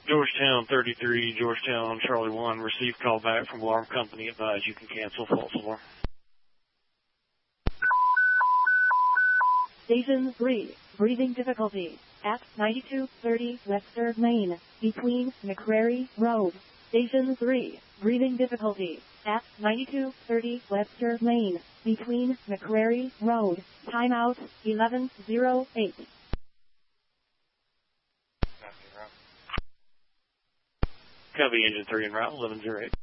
Georgetown 33, Georgetown Charlie 1, received call back from alarm company, advise you can cancel false alarm. Station 3, breathing difficulty, at 9230 Webster Lane, between McCrary Road. Station 3, breathing difficulty, at 9230 Webster Lane, between McCrary Road. Timeout 1108. Copy, engine 3 en route, 1108.